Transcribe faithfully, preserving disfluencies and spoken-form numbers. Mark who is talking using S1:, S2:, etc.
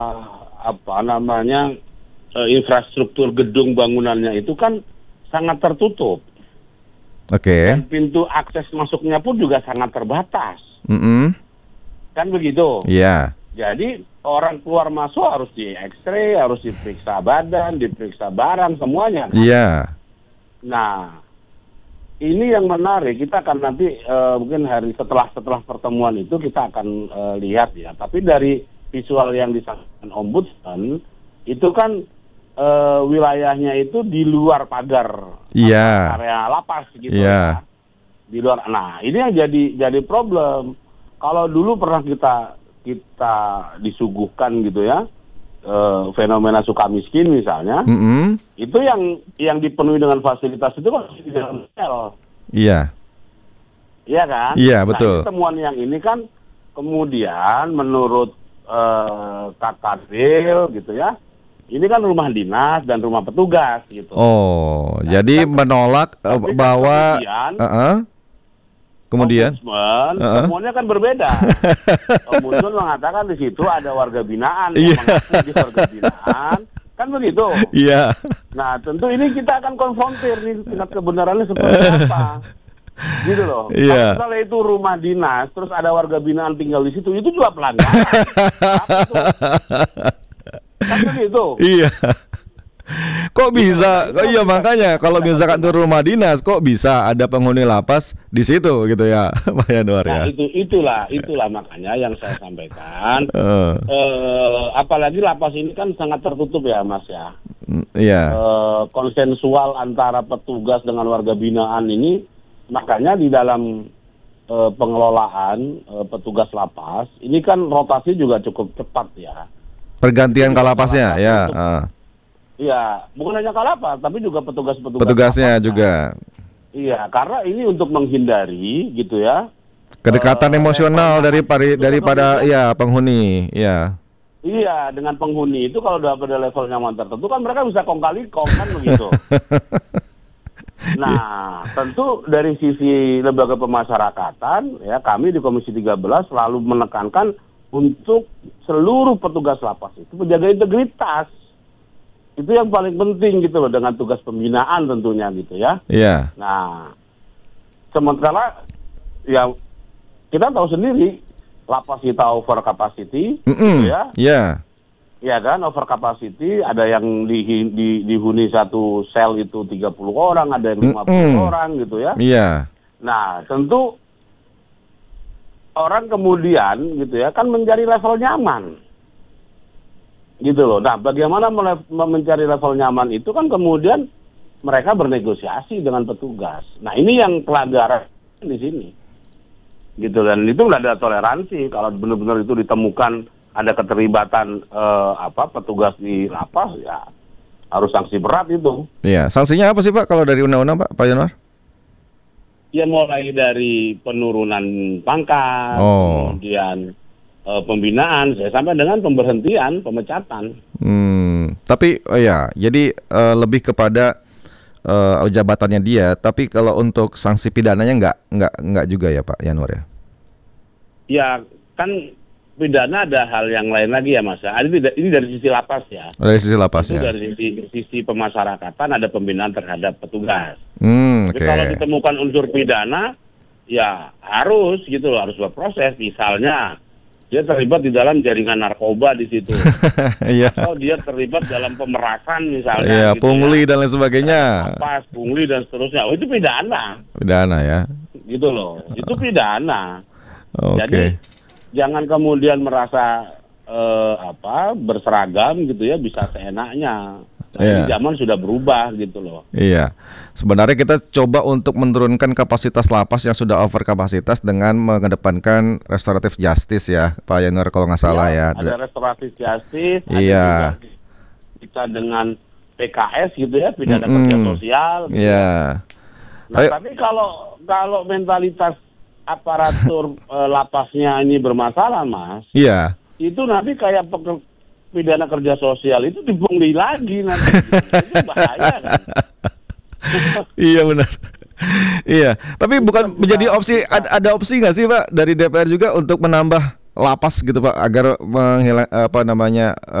S1: apa namanya uh, infrastruktur gedung bangunannya itu kan sangat tertutup.
S2: Oke. Okay.
S1: Dan pintu akses masuknya pun juga sangat terbatas.
S2: Mm-mm.
S1: Kan begitu?
S2: Iya.
S1: Yeah. Jadi orang keluar masuk harus di X-ray, harus diperiksa badan, diperiksa barang, semuanya. Iya. Kan?
S2: Yeah.
S1: Nah, ini yang menarik. Kita akan nanti uh, mungkin hari setelah setelah pertemuan itu kita akan uh, lihat ya. Tapi dari visual yang disampaikan Ombudsman itu kan uh, wilayahnya itu di luar pagar
S2: yeah.
S1: area lapas gitu
S2: yeah.
S1: ya. Di luar. Nah, ini yang jadi jadi problem. Kalau dulu pernah kita kita disuguhkan gitu ya, e, fenomena suka miskin misalnya,
S2: mm-hmm.
S1: itu yang yang dipenuhi dengan fasilitas itu kan di dalam sel.
S2: Iya.
S1: Iya kan?
S2: Iya, betul.
S1: Nah, temuan yang ini kan kemudian menurut e, Kakadil gitu ya, ini kan rumah dinas dan rumah petugas gitu.
S2: Oh, nah, jadi kan, menolak uh, bahwa
S1: kemudian,
S2: uh-uh. Kemudian,
S1: Ombudsman, uh-uh. temuannya kan berbeda. Ombudsman mengatakan di situ ada warga binaan yang
S2: yeah.
S1: mengaku di warga binaan, kan begitu.
S2: Iya. Yeah.
S1: Nah, tentu ini kita akan konfrontir nih tingkat kebenarannya seperti apa, gitu loh.
S2: Yeah.
S1: Kalau misalnya itu rumah dinas, terus ada warga binaan tinggal di situ, itu juga pelanggaran. Kan begitu.
S2: Iya. Kok bisa? Oh, iya makanya kalau misalkan itu rumah dinas, kok bisa ada penghuni lapas di situ gitu ya, Pak Yanwar ya?
S1: Nah, itu itulah itulah makanya yang saya sampaikan. Uh. Eh, apalagi lapas ini kan sangat tertutup ya, Mas ya.
S2: Iya.
S1: Eh, konsensual antara petugas dengan warga binaan ini, makanya di dalam eh, pengelolaan eh, petugas lapas ini kan rotasi juga cukup cepat ya.
S2: Pergantian kalapasnya ya. Uh.
S1: Iya, bukan hanya kalapas, tapi juga petugas-petugas.
S2: Petugasnya lapasnya juga.
S1: Iya, karena ini untuk menghindari, gitu ya.
S2: Kedekatan uh, emosional dari pari, daripada ya penghuni, ya.
S1: Iya, dengan penghuni itu kalau udah pada level nyaman tertentu kan mereka bisa kong kali kong kan begitu. Nah, tentu dari sisi lembaga pemasyarakatan, ya kami di Komisi tiga belas selalu menekankan untuk seluruh petugas lapas itu menjaga integritas. Itu yang paling penting gitu loh, dengan tugas pembinaan tentunya gitu ya.
S2: Iya. Yeah.
S1: Nah, sementara ya kita tahu sendiri lapas kita over capacity,
S2: mm-hmm.
S1: gitu ya.
S2: Iya. Yeah.
S1: Iya kan, over capacity, ada yang di, di, dihuni satu sel itu tiga puluh orang, ada yang lima puluh mm-hmm. orang gitu ya.
S2: Iya. Yeah.
S1: Nah, tentu orang kemudian gitu ya kan mencari level nyaman. Gitu loh. Nah, bagaimana mele- mencari level nyaman itu kan kemudian mereka bernegosiasi dengan petugas. Nah, ini yang pelanggaran di sini. Gitu, dan itu nggak ada toleransi kalau benar-benar itu ditemukan ada keterlibatan eh, apa petugas di lapas, ya harus sanksi berat itu.
S2: Iya, sanksinya apa sih Pak kalau dari undang-undang Pak, Pak Yanwar?
S1: Ya mulai dari penurunan pangkat,
S2: oh.
S1: kemudian Uh, pembinaan, saya sampai dengan pemberhentian, pemecatan.
S2: Hmm, tapi oh ya, jadi uh, lebih kepada uh, jabatannya dia. Tapi kalau untuk sanksi pidananya nggak nggak nggak juga ya Pak Yanwar ya?
S1: Ya kan pidana ada hal yang lain lagi ya Mas. Ini, ini dari sisi lapas ya.
S2: Dari sisi lapasnya.
S1: Itu dari sisi, sisi pemasyarakatan ada pembinaan terhadap petugas.
S2: Hmm,
S1: Tapi
S2: okay.
S1: kalau ditemukan unsur pidana, ya harus gitu loh, harus berproses. Misalnya dia terlibat di dalam jaringan narkoba di situ,
S2: yeah.
S1: atau dia terlibat dalam pemerasan misalnya,
S2: yeah,
S1: gitu
S2: pungli
S1: ya.
S2: dan lain sebagainya,
S1: pas pungli dan seterusnya, oh itu pidana,
S2: pidana ya, gitu
S1: loh, itu pidana.
S2: Okay.
S1: Jadi jangan kemudian merasa eh, apa berseragam gitu ya, bisa seenaknya. Nah,
S2: yeah.
S1: ini zaman sudah berubah gitu loh.
S2: Iya, sebenarnya kita coba untuk menurunkan kapasitas lapas yang sudah over kapasitas dengan mengedepankan restoratif justice ya, Pak Yanwar kalau nggak salah ya.
S1: ya. Ada restoratif justice,
S2: iya.
S1: ada juga kita dengan P K S gitu ya, pidana
S2: mm-hmm.
S1: kerja sosial. Gitu.
S2: Iya.
S1: Nah, Ayo. tapi kalau kalau mentalitas aparatur eh, lapasnya ini bermasalah, Mas.
S2: Iya.
S1: Itu nanti kayak peker- pidana kerja sosial itu dipungli lagi nanti. Itu bahaya kan.
S2: Iya benar. Iya, tapi bukan menjadi opsi, ada, ada opsi nggak sih Pak dari D P R juga untuk menambah lapas gitu Pak agar menghilang apa namanya